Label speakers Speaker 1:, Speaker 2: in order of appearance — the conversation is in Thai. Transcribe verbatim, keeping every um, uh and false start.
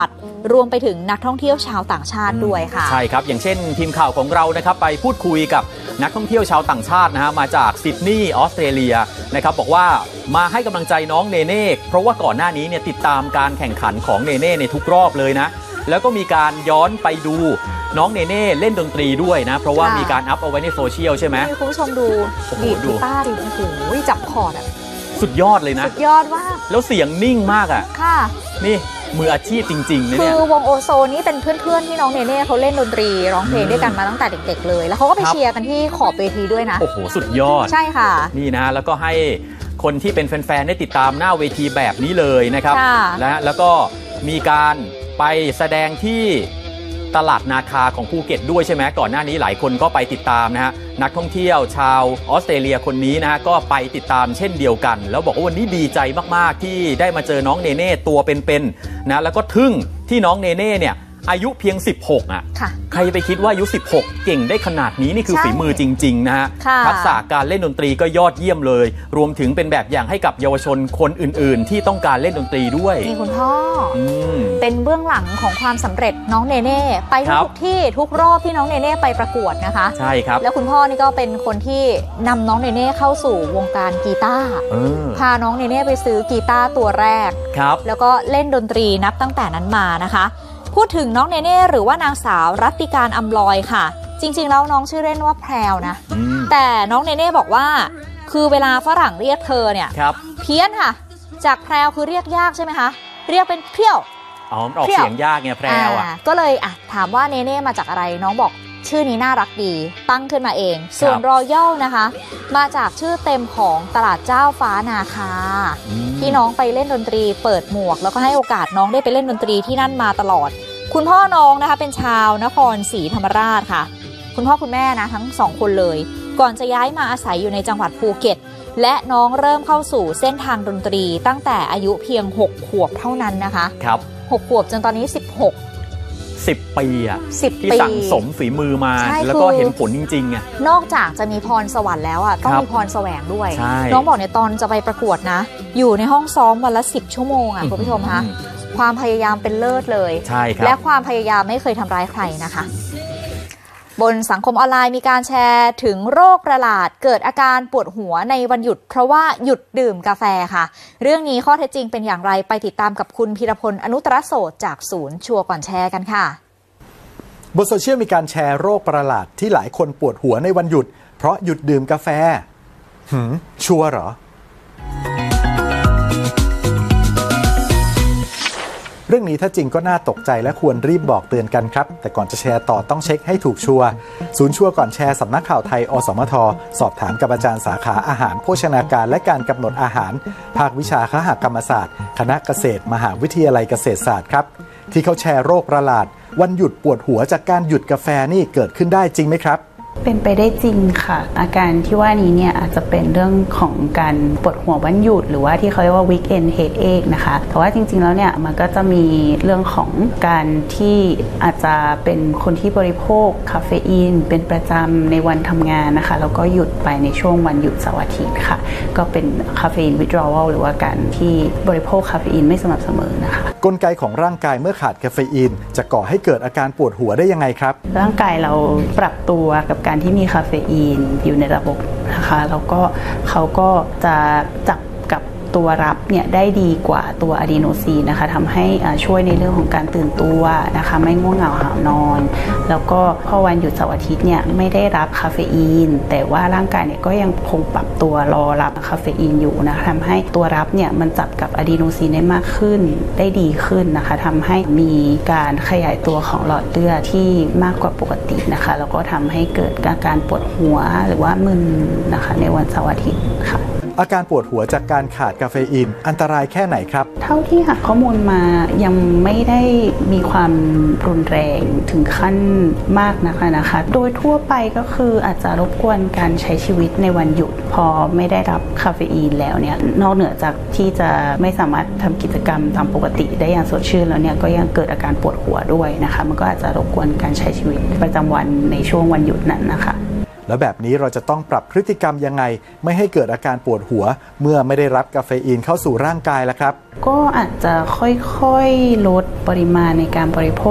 Speaker 1: รวมไปถึงนักท่องเที่ยวชาวต่างชาติด้วยค่ะ
Speaker 2: ใช่ครับอย่างเช่นทีมข่าวของเรานะครับไปพูดคุยกับนักท่องเที่ยวชาวต่างชาตินะฮะมาจากซิดนีย์ออสเตรเลียนะครับบอกว่ามาให้กำลังใจน้องเนเน่เพราะว่าก่อนหน้านี้เนี่ยติดตามการแข่งขันของเนเน่ในทุกรอบเลยนะแล้วก็มีการย้อนไปดูน้องเนเน่เล่นดนตรีด้วยนะเพราะว่ามีการอัพเอาไว้ในโซเชียลใช่ไหมคุณ
Speaker 1: ผู้ชมดูดีดกีตาร์ดิโอ้โหจับคอร์ดอ่ะ
Speaker 2: สุดยอดเลยนะ
Speaker 1: สุดยอดมาก
Speaker 2: แล้วเสียงนิ่งมากอ่ะ
Speaker 1: ค่ะ
Speaker 2: นี่มืออาชีพจริงๆเนี่ย
Speaker 1: คือวงโอโซนนี่เป็นเพื่อนๆที่น้องเนเน่เขาเล่นดนตรีร้องเพลงด้วยกันมาตั้งแต่เด็กๆเลยแล้วเขาก็ไปเชียร์กันที่ขอบเวทีด้วยนะ
Speaker 2: โอ้โหสุดยอด
Speaker 1: ใช่ค่ะ
Speaker 2: นี่นะแล้วก็ให้คนที่เป็นแฟนๆได้ติดตามหน้าเวทีแบบนี้เลยนะครับและแล้วก็มีการไปแสดงที่ตลาดนาคาของภูเก็ตด้วยใช่ไหมก่อนหน้านี้หลายคนก็ไปติดตามนะฮะนักท่องเที่ยวชาวออสเตรเลียคนนี้นะฮะก็ไปติดตามเช่นเดียวกันแล้วบอกว่าวันนี้ดีใจมากๆที่ได้มาเจอน้องเนเน่ตัวเป็นๆนะแล้วก็ทึ่งที่น้องเนเน่เนี่ยอายุเพียงสิบหกอ่ะใครไปคิดว่าอายุสิบหกเก่งได้ขนาดนี้นี่คือฝีมือจริงๆนะฮะทักษะการเล่นดนตรีก็ยอดเยี่ยมเลยรวมถึงเป็นแบบอย่างให้กับเยาวชนคนอื่นๆที่ต้องการเล่นดนตรีด้วย
Speaker 1: นี่คุณพ่อเป็นเบื้องหลังของความสำเร็จน้องเนเน่ไปทุกที่ทุกรอบที่น้องเนเน่ไปประกวดนะคะ
Speaker 2: ใช่ครับ
Speaker 1: แล้วคุณพ่อนี่ก็เป็นคนที่นำน้องเนเน่เข้าสู่วงการกีตาร์พาน้องเนเน่ไปซื้อกีตาร์ตัวแรกแล้วก็เล่นดนตรีนับตั้งแต่นั้นมานะคะพูดถึงน้องเนเน่หรือว่านางสาวรัตติการอำลอยค่ะจริงๆแล้วน้องชื่อเล่นว่าแพรวนะแต่น้องเนเน่บอกว่าคือเวลาฝรั่งเรียกเธอเนี่ยเพี้ยนค่ะจากแพรวคือเรียกยากใช่ไหมคะเรียกเป็นเพี้ยว
Speaker 2: อ๋อออกเสียงยากไงแพรวอ่ะ
Speaker 1: ก็เลยอ่ะถามว่าเนเน่มาจากอะไรน้องบอกชื่อนี้น่ารักดีตั้งขึ้นมาเองส่วนรอยัลนะคะมาจากชื่อเต็มของตลาดเจ้าฟ้านาคาที่น้องไปเล่นดนตรีเปิดหมวกแล้วก็ให้โอกาสน้องได้ไปเล่นดนตรีที่นั่นมาตลอดคุณพ่อน้องนะคะเป็นชาวนครศรีธรรมราชค่ะคุณพ่อคุณแม่นะทั้งสองคนเลยก่อนจะย้ายมาอาศัยอยู่ในจังหวัดภูเก็ตและน้องเริ่มเข้าสู่เส้นทางดนตรีตั้งแต่อายุเพียงหกขวบเท่านั้นนะคะ
Speaker 2: ครับ
Speaker 1: หกขวบจนตอนนี้สิบหก
Speaker 2: สิบปีอ่ะที่สั่งสมฝีมือมาแล้วก็เห็นผลจริงๆอ่ะ
Speaker 1: นอกจากจะมีพรสวรรค์แล้วอ่ะต้องมีพรแสวงด้วยน้องบอกเนี่ยตอนจะไปประกวดนะอยู่ในห้องซ้อมวันละสิบชั่วโมงอ่ะคุณผู้ชมคะความพยายามเป็นเลิศเลยและความพยายามไม่เคยทำร้ายใครนะคะบนสังคมออนไลน์มีการแชร์ถึงโรคประหลาดเกิดอาการปวดหัวในวันหยุดเพราะว่าหยุดดื่มกาแฟค่ะเรื่องนี้ข้อเท็จจริงเป็นอย่างไรไปติดตามกับคุณพีรพลอนุตรโสดจากศูนย์ชัวร์ก่อนแชร์กันค่ะ
Speaker 3: บนโซเชียลมีการแชร์โรคประหลาดที่หลายคนปวดหัวในวันหยุดเพราะหยุดดื่มกาแฟหืมชัวร์เหรอเรื่องนี้ถ้าจริงก็น่าตกใจและควรรีบบอกเตือนกันครับแต่ก่อนจะแชร์ต่อต้องเช็คให้ถูกชัวร์ศูนย์ชัวร์ก่อนแชร์สำนักข่าวไทยอสมทสอบถามกับอาจารย์สาขาอาหารโภชนาการและการกำหนดอาหารภาควิชาคหกรรมศาสตร์คณะเกษตรมหาวิทยาลัยเกษตรศาสตร์ครับที่เขาแชร์โรคประหลาดวันหยุดปวดหัวจากการหยุดกาแฟนี่เกิดขึ้นได้จริงไหมครับ
Speaker 4: เป็นไปได้จริงค่ะอาการที่ว่านี้เนี่ยอาจจะเป็นเรื่องของการปวดหัววันหยุดหรือว่าที่เขาเรียกว่า weekend headache นะคะแต่ว่าจริงๆแล้วเนี่ยมันก็จะมีเรื่องของการที่อาจจะเป็นคนที่บริโภคคาเฟอีนเป็นประจำในวันทำงานนะคะแล้วก็หยุดไปในช่วงวันหยุดเสาร์อาทิตย์ค่ะก็เป็นคาเฟอีน withdrawal หรือว่าการที่บริโภคคาเฟอีนไม่สม่ำเสมอนะคะ
Speaker 3: กลไกของร่างกายเมื่อขาดคาเฟอีนจะก่อให้เกิดอาการปวดหัวได้ยังไงครับ
Speaker 4: ร่างกายเราปรับตัวกับการที่มีคาเฟอีนอยู่ในระบบนะคะแล้วก็เขาก็จะจับกับตัวรับเนี่ยได้ดีกว่าตัวอะดีโนซีนนะคะทำให้ช่วยในเรื่องของการตื่นตัวนะคะไม่ง่วงเหงาหาวนอนแล้วก็พอวันหยุดเสาร์อาทิตย์เนี่ยไม่ได้รับคาเฟอีนแต่ว่าร่างกายเนี่ยก็ยังคงปรับตัวรอรับคาเฟอีนอยู่นะคะทำให้ตัวรับเนี่ยมันจับกับอะดีโนซีนได้มากขึ้นได้ดีขึ้นนะคะทำให้มีการขยายตัวของหลอดเลือดที่มากกว่าปกตินะคะแล้วก็ทำให้เกิดอาการปวดหัวหรือว่ามึนนะคะในวันเสาร์อาทิตย์ค่ะ
Speaker 3: อาการปวดหัวจากการขาดคาเฟอีนอันตรายแค่ไหนครับ
Speaker 4: เท่าที่หาข้อมูลมายังไม่ได้มีความรุนแรงถึงขั้นมากนะคะนะคะโดยทั่วไปก็คืออาจจะรบกวนการใช้ชีวิตในวันหยุดพอไม่ได้รับคาเฟอีนแล้วเนี่ยนอกเหนือจากที่จะไม่สามารถทำกิจกรรมตามปกติได้อย่างสดชื่นแล้วเนี่ยก็ยังเกิดอาการปวดหัวด้วยนะคะมันก็อาจจะรบกวนการใช้ชีวิตประจำวันในช่วงวันหยุดนั้นนะคะ
Speaker 3: หแล้วแบบนี้เราจะต้องปรับพฤติกรรมยังไงไม่ให้เกิดอาการปวดหัวเมื่อไม่ได้รับกาเฟอีนเข้าสู่ร่างกายล่ะครับ
Speaker 4: ก็อาจจะค่อยๆลดปริมาณในการบริโภค